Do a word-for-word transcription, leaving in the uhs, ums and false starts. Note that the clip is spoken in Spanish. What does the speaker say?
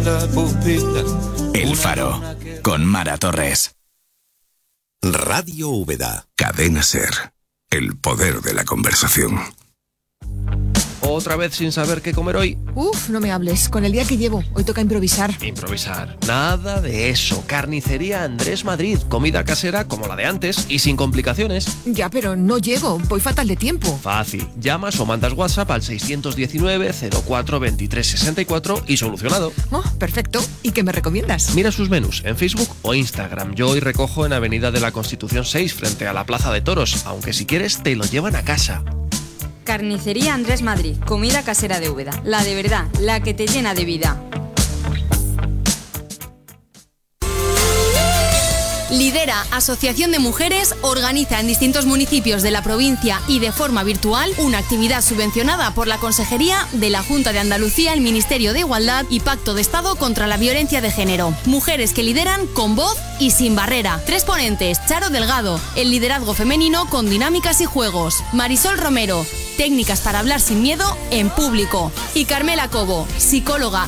la pupila. El Faro, con Mara Torres. Radio Úbeda. Cadena Ser. El poder de la conversación. Otra vez sin saber qué comer hoy. Uf, no me hables. Con el día que llevo, hoy toca improvisar. Improvisar. Nada de eso. Carnicería Andrés Madrid. Comida casera como la de antes y sin complicaciones. Ya, pero no llego. Voy fatal de tiempo. Fácil. Llamas o mandas WhatsApp al seiscientos diecinueve cero cuatro veintitrés sesenta y cuatro y solucionado. Oh, perfecto. ¿Y qué me recomiendas? Mira sus menús en Facebook o Instagram. Yo hoy recojo en Avenida de la Constitución seis frente a la Plaza de Toros. Aunque si quieres te lo llevan a casa. Carnicería Andrés Madrid, comida casera de Úbeda. La de verdad, la que te llena de vida. Lidera Asociación de Mujeres organiza en distintos municipios de la provincia y de forma virtual una actividad subvencionada por la Consejería de la Junta de Andalucía, el Ministerio de Igualdad y Pacto de Estado contra la Violencia de Género. Mujeres que lideran con voz y sin barrera. Tres ponentes: Charo Delgado, el liderazgo femenino con dinámicas y juegos; Marisol Romero, técnicas para hablar sin miedo en público; y Carmela Cobo, psicóloga